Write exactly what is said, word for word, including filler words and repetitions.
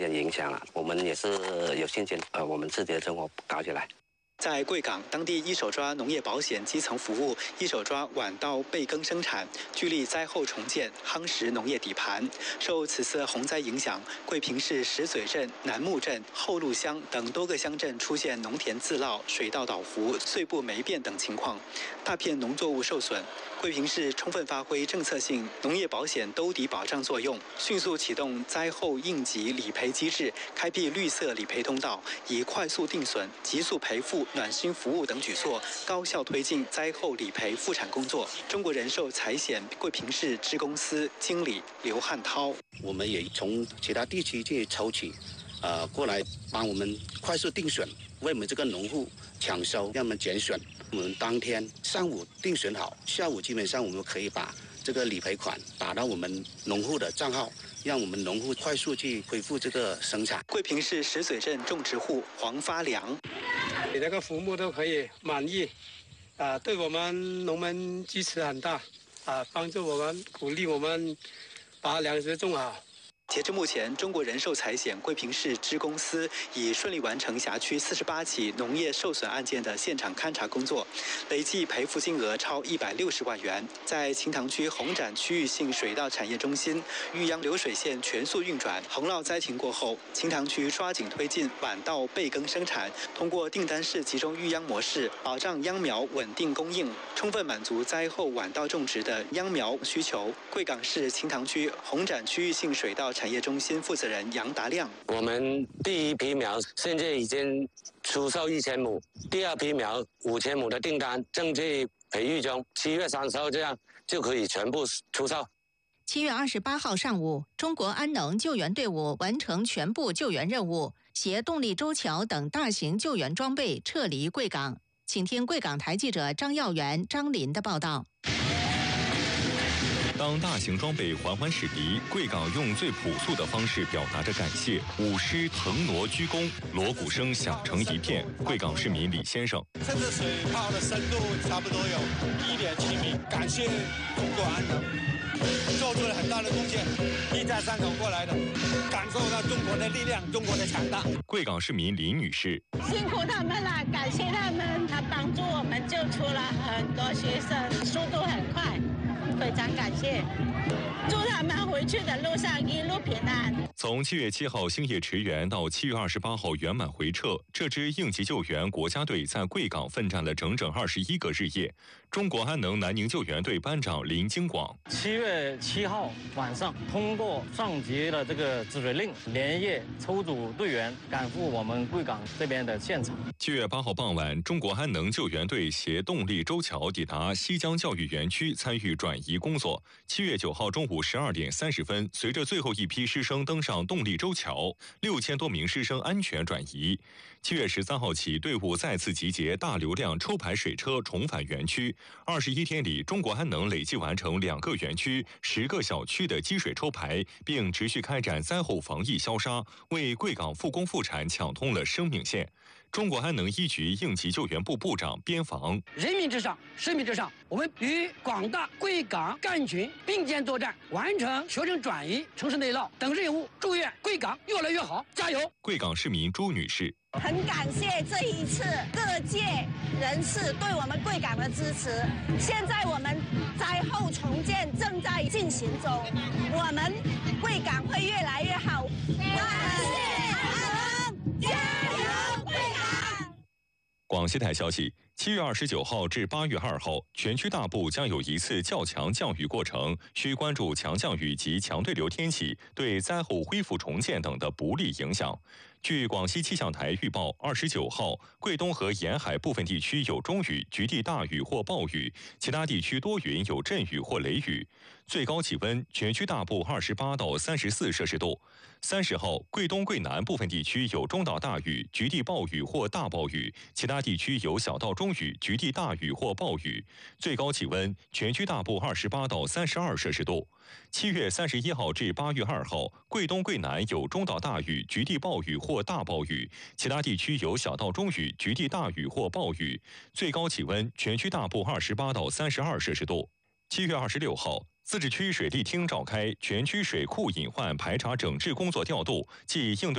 点影响了。我们也是有信心，呃，我们自己的生活搞起来。 在贵港，当地一手抓农业保险基层服务，一手抓晚稻备耕生产，聚力灾后重建，夯实农业底盘。受此次洪灾影响，桂平市石嘴镇、南木镇、后路乡等多个乡镇出现农田自涝、水稻倒伏、碎布霉变等情况，大片农作物受损。桂平市充分发挥政策性农业保险兜底保障作用，迅速启动灾后应急理赔机制，开辟绿色理赔通道，以快速定损、急速赔付、暖心服务等举措，高效推进灾后理赔复产工作。中国人寿财险桂平市支公司经理刘汉涛： 我们也从其他地区去抽取，呃，过来帮我们快速定损，为我们这个农户抢收，让我们减损。我们当天上午定损好，下午基本上我们可以把这个理赔款打到我们农户的账号，让我们农户快速去恢复这个生产。 桂平市石嘴镇种植户黄发良： 你那个服务都可以满意，啊，对我们农民支持很大，啊，帮助我们，鼓励我们把粮食种好。 截至目前，中国人寿财险桂平市支公司已顺利完成辖区四十八起农业受损案件的现场勘查工作，累计赔付金额超一百六十万元。在秦塘区红展区域性水稻产业中心，玉秧流水线全速运转。洪涝灾情过后，秦塘区抓紧推进晚稻备耕生产，通过订单式集中育秧模式，保障秧苗稳定供应，充分满足灾后晚稻种植的秧苗需求。贵港市秦塘区红展区域性水稻产业中心负责人杨达亮： 我们第一批苗现在已经出售一千亩，第二批苗五千亩的订单正在培育中，七月三十号这样就可以全部出售。 七月二十八号上午，中国安能救援队伍完成全部救援任务，携动力舟桥等大型救援装备撤离贵港。请听贵港台记者张耀元、张林的报道。 当大型装备缓缓驶离，贵港用最朴素的方式表达着感谢，舞狮腾挪鞠躬，锣鼓声响成一片。贵港市民李先生： 趁着水泡的深度差不多有一点七米，感谢中国安能做出了很大的贡献，一家三口过来的，感受到中国的力量，中国的强大。 贵港市民李女士： 辛苦他们了，感谢他们，他帮助我们救出了很多学生，速度很快。非常感谢，祝他们回去的路上一路平安。 从七月七号星夜驰援到七月二十八号圆满回撤，这支应急救援国家队在贵港奋战了整整二十一个日夜。中国安能南宁救援队班长林京广： 七月七号晚上，通过上级的这个指挥令，连夜抽组队员赶赴我们贵港这边的现场。 七月八号傍晚，中国安能救援队携动力舟桥抵达西江教育园区，参与转移工作。七月九号中午十二点三十分，随着最后一批师生登上动力舟桥，六千多名师生安全转移。七月十三号起，队伍再次集结大流量抽排水车重返园区。二十一天里，中国安能累计完成两个园区、十个小区的积水抽排，并持续开展灾后防疫消杀，为贵港复工复产抢通了生命线。中国安能一局应急救援部部长边防： 人民至上，生命至上，我们与广大贵港干群并肩作战，完成学生转移、城市内涝等任务。祝愿贵港越来越好，加油！ 贵港市民朱女士： 很感谢这一次各界人士对我们贵港的支持。现在我们灾后重建正在进行中，我们贵港会越来越好。感谢安能，加油，贵港！ 广西台消息，七月二十九号至八月二号，全区大部将有一次较强降雨过程，需关注强降雨及强对流天气对灾后恢复重建等的不利影响。据广西气象台预报，二十九号，贵东和沿海部分地区有中雨，局地大雨或暴雨，其他地区多云有阵雨或雷雨。最高气温，全区大部二十八到三十四摄氏度。三十号，贵东、贵南部分地区有中到大雨，局地暴雨或大暴雨，其他地区有小到中雨，局地大雨或暴雨。最高气温，全区大部二十八到三十二摄氏度。七月三十一号至八月二号，贵东、贵南有中到大雨，局地暴雨或大暴雨，其他地区有小到中雨，局地大雨或暴雨。最高气温，全区大部二十八到三十二摄氏度。七月二十六号，自治区水利厅召开全区水库隐患排查整治工作调度暨应对